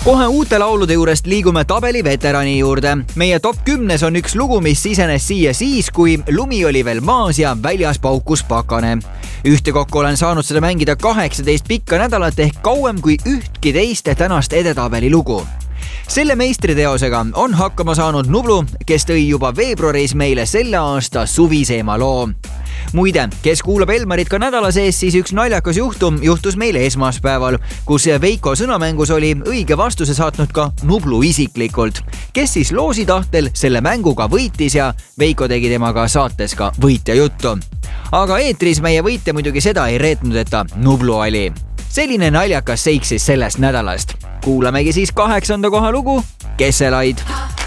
Kohe uute laulude juurest liigume tabeli veterani juurde. Meie top 10 on üks lugu, mis sisenes siia siis, kui lumi oli veel maas ja väljas paukus pakane. Ühtekokku olen saanud seda mängida 18 pikka nädalat ehk kauem kui ühtki teist tänast edetabeli lugu. Selle meistriteosega on hakkama saanud Nublu, kes tõi juba veebruaris meile selle aasta suviseema loo. Muide, kes kuulab Elmarit ka nädala sees, siis üks naljakas juhtum juhtus meil esmaspäeval, kus Veiko sõnamängus oli õige vastuse saatnud ka Nublu isiklikult, kes siis loosi tahtel selle mänguga võitis ja Veiko tegi temaga saates ka võitja juttu. Aga eetris meie võitja muidugi seda ei reetnud, et ta Nublu oli. Selline naljakas seik siis sellest nädalast. Kuulamegi siis 8. koha lugu Kesselaid.